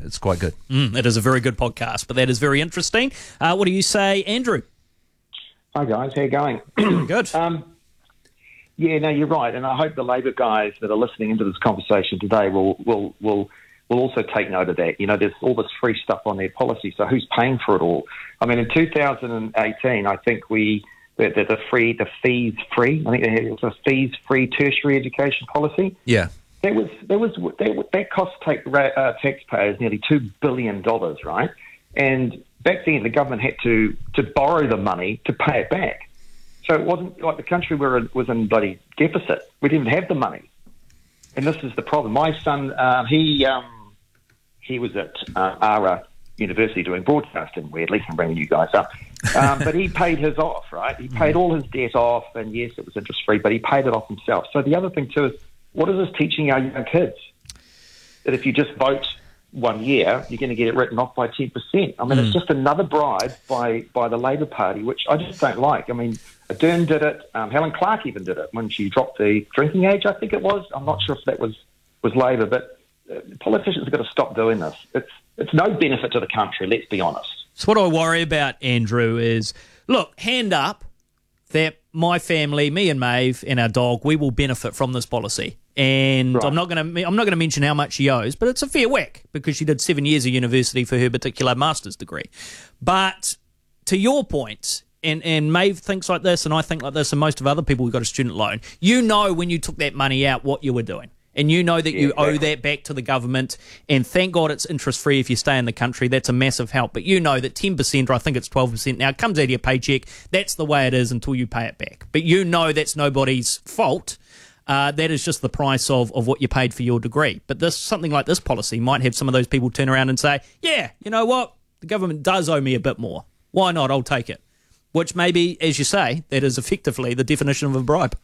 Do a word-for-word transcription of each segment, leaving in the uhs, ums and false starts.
it's quite good. Mm, it is a very good podcast, but that is very interesting. Uh, what do you say, Andrew? Hi guys, how you going? Good. Um, yeah, no, you're right, and I hope the Labor guys that are listening into this conversation today will will will will also take note of that. You know, there's all this free stuff on their policy, so who's paying for it all? I mean, in two thousand eighteen, I think we the, the, the free the fees free. I think it was a fees free tertiary education policy. Yeah, that was that was that, that cost take, uh, taxpayers nearly two billion dollars, right? And back then, the government had to to borrow the money to pay it back. So it wasn't like the country were, was in bloody deficit. We didn't have the money. And this is the problem. My son, uh, he um, he was at uh, ARA University doing broadcasting, weirdly. I'm bringing you guys up. Um, but he paid his off, right? He paid all his debt off, and yes, it was interest-free, but he paid it off himself. So the other thing, too, is what is this teaching our young kids? That if you just vote one year, you're going to get it written off by ten percent. I mean, mm. it's just another bribe by, by the Labor Party, which I just don't like. I mean, Ardern did it. Um, Helen Clark even did it when she dropped the drinking age, I think it was. I'm not sure if that was, was Labor, but uh, politicians have got to stop doing this. It's it's no benefit to the country, let's be honest. So what I worry about, Andrew, is, look, hand up that my family, me and Maeve and our dog, we will benefit from this policy. And right. I'm not going to I'm not going to mention how much she owes, but it's a fair whack because she did seven years of university for her particular master's degree. But to your point, and, and Maeve thinks like this, and I think like this, and most of other people who got a student loan, you know when you took that money out what you were doing. And you know that yeah, you exactly. owe that back to the government, and thank God it's interest-free if you stay in the country. That's a massive help. But you know that ten percent, or I think it's twelve percent now, it comes out of your paycheck. That's the way it is until you pay it back. But you know that's nobody's fault. Uh, that is just the price of, of what you paid for your degree. But this something like this policy might have some of those people turn around and say, yeah, you know what? The government does owe me a bit more. Why not? I'll take it. Which maybe, as you say, that is effectively the definition of a bribe.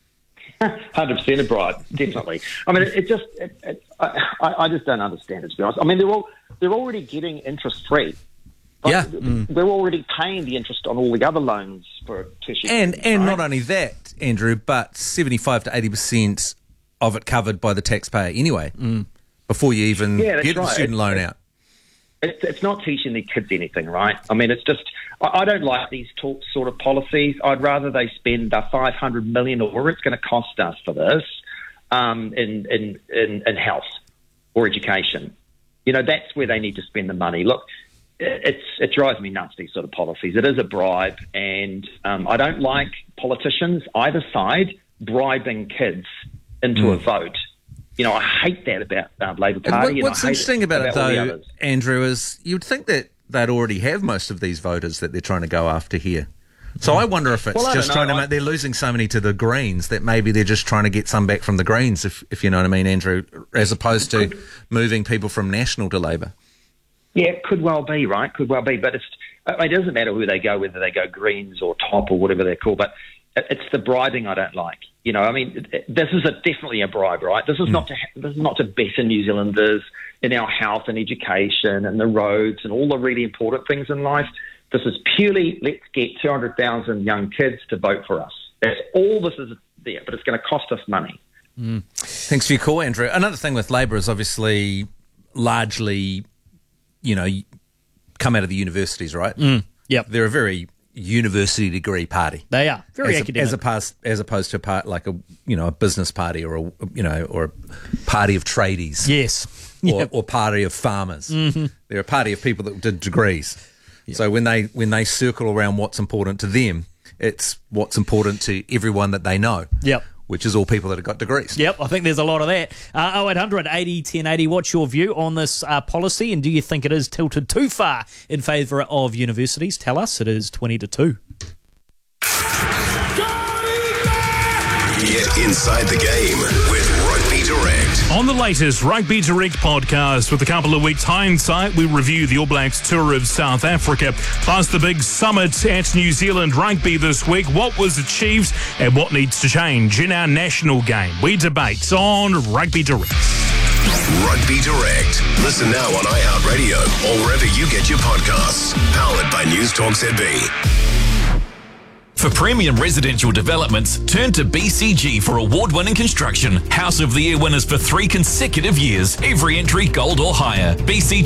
one hundred percent a bribe, definitely. I mean, it, it just, it, it, I, I just don't understand it, to be honest. I mean, they're all they're already getting interest-free. Like, yeah. Mm. They're already paying the interest on all the other loans for tertiary. And, and right? not only that, Andrew, but seventy-five to eighty percent of it covered by the taxpayer anyway, mm. before you even yeah, get right. the student it's, loan out. It's, it's not teaching the kids anything, right? I mean, it's just, I, I don't like these talk, sort of policies. I'd rather they spend uh, five hundred million dollars or whatever it's going to cost us for this um, in, in, in, in health or education. You know, that's where they need to spend the money. Look, it's it drives me nuts, these sort of policies. It is a bribe, and um, I don't like politicians, either side, bribing kids into mm. a vote. You know, I hate that about uh, Labor Party. What, what's and I hate interesting it about, about it, though, Andrew, is you'd think that they'd already have most of these voters that they're trying to go after here. So I wonder if it's well, just trying to make, they're losing so many to the Greens that maybe they're just trying to get some back from the Greens, if, if you know what I mean, Andrew, as opposed to moving people from National to Labor. Yeah, it could well be, right? Could well be. But it's, it doesn't matter who they go, whether they go Greens or Top or whatever they're called. But it's the bribing I don't like. You know, I mean, this is a, definitely a bribe, right? This is mm. not to this is not to better New Zealanders in our health and education and the roads and all the really important things in life. This is purely, let's get two hundred thousand young kids to vote for us. That's all this is there, but it's going to cost us money. Mm. Thanks for your call, Andrew. Another thing with Labor is obviously largely, you know, come out of the universities, right? Mm. Yep. They're a very university degree party. They are very as academic, a, as opposed as opposed to a part like a you know a business party or a you know or a party of tradies. Yes, or, yep. or party of farmers. Mm-hmm. They're a party of people that did degrees. Yep. So when they when they circle around what's important to them, it's what's important to everyone that they know. Yep. Which is all people that have got degrees. Yep, I think there's a lot of that. Uh, oh eight hundred eighty ten eighty, what's your view on this uh, policy, and do you think it is tilted too far in favour of universities? Tell us. It is twenty to two. Get inside the game with Rugby Direct. On the latest Rugby Direct podcast, with a couple of weeks' hindsight, we review the All Blacks tour of South Africa, plus the big summit at New Zealand Rugby this week, what was achieved and what needs to change in our national game. We debate on Rugby Direct. Rugby Direct. Listen now on iHeartRadio or wherever you get your podcasts. Powered by News Talk Z B. For premium residential developments, turn to B C G for award-winning construction. House of the Year winners for three consecutive years. Every entry gold or higher. B C G